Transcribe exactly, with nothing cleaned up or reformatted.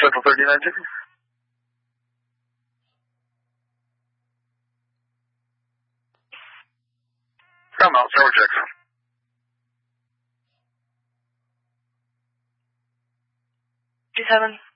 Central thirty-nine Chicken. Come out, tower check. Two seven.